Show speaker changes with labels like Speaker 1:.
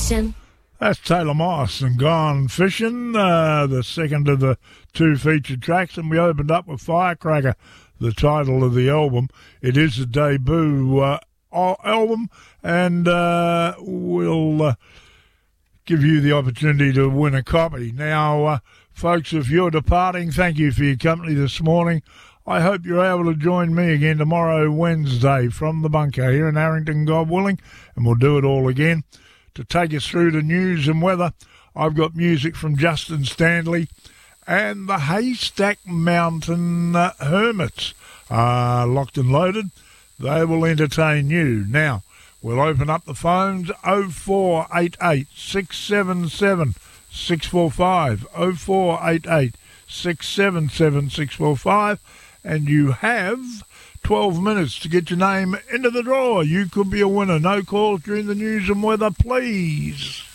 Speaker 1: Fishing.
Speaker 2: That's Taylor Moss and Gone Fishing, the second of the two featured tracks, and we opened up with Firecracker, the title of the album. It is a debut album, and we'll give you the opportunity to win a copy. Now, folks, if you're departing, thank you for your company this morning. I hope you're able to join me again tomorrow, Wednesday, from the bunker here in Harrington, God willing, and we'll do it all again. To take us through the news and weather, I've got music from Justin Stanley and the Haystack Mountain Hermits are locked and loaded. They will entertain you. Now, we'll open up the phones 0488 677 645, 0488 677 645, and you have 12 minutes to get your name into the draw. You could be a winner. No calls during the news and weather, please.